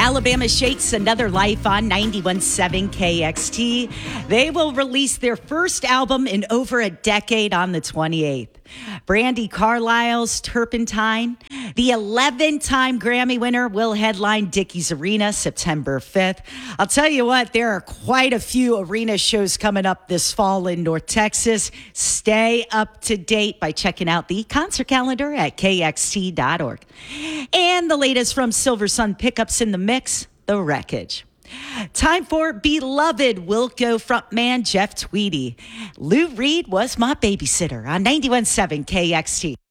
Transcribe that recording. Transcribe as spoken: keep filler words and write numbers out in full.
Alabama Shakes Another Life on ninety-one point seven K X T. They will release their first album in over a decade on the twenty-eighth. Brandi Carlile's Turpentine, the eleven-time Grammy winner, will headline Dickies Arena September fifth. I'll tell you what, there are quite a few arena shows coming up this fall in North Texas. Stay up to date by checking out the concert calendar at K X T dot org. And the latest from Silver Sun Pickups in the mix, The Wreckage. Time for beloved Wilco frontman Jeff Tweedy. Lou Reed was my babysitter on ninety-one point seven K X T.